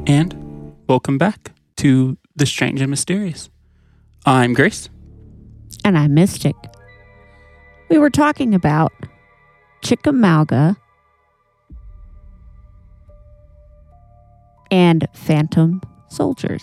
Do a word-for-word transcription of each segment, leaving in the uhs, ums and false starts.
And welcome back to The Strange and Mysterious. I'm Grace. And I'm Mystic. We were talking about Chickamauga and phantom soldiers.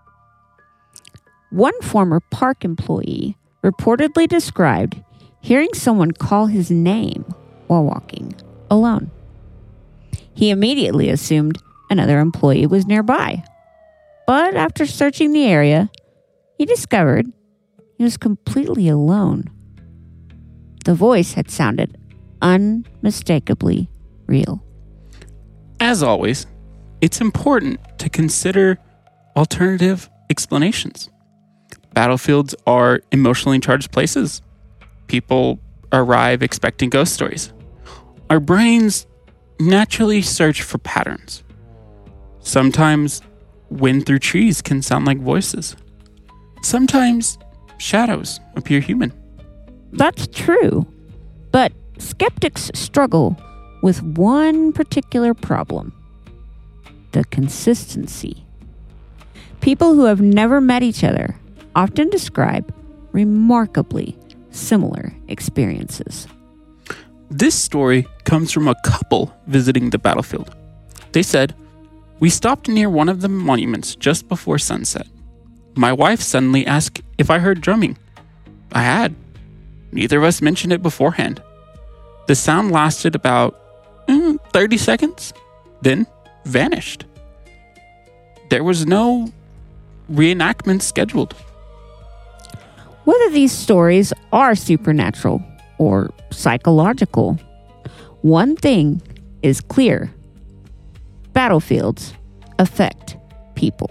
One former park employee reportedly described hearing someone call his name while walking alone. He immediately assumed another employee was nearby. But after searching the area, he discovered he was completely alone. The voice had sounded unmistakably real. As always, it's important to consider alternative explanations. Battlefields are emotionally charged places. People arrive expecting ghost stories. Our brains naturally search for patterns. Sometimes wind through trees can sound like voices. Sometimes shadows appear human. That's true. But skeptics struggle with one particular problem: the consistency. People who have never met each other often describe remarkably similar experiences. This story comes from a couple visiting the battlefield. They said, "We stopped near one of the monuments just before sunset. My wife suddenly asked if I heard drumming. I had. Neither of us mentioned it beforehand. The sound lasted about mm, thirty seconds, then vanished. There was no reenactment scheduled." Whether these stories are supernatural or psychological, one thing is clear: battlefields affect people.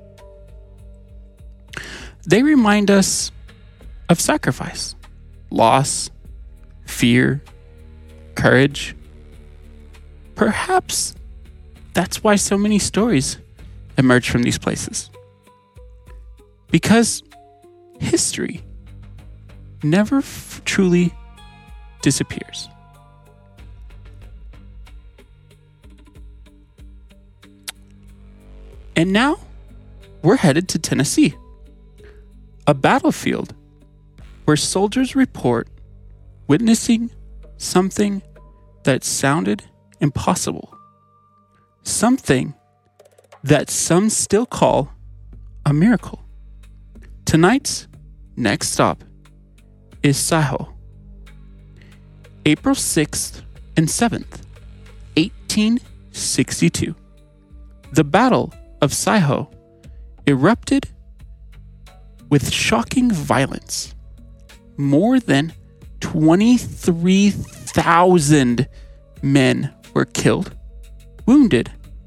They remind us of sacrifice, loss, fear, courage. Perhaps that's why so many stories emerge from these places. Because history never f- truly disappears. And now, we're headed to Tennessee, a battlefield where soldiers report witnessing something that sounded impossible. Something that some still call a miracle. Tonight's next stop is Saiho. April sixth and seventh, eighteen sixty-two. The Battle of Saiho erupted with shocking violence. More than twenty-three thousand men were killed, wounded,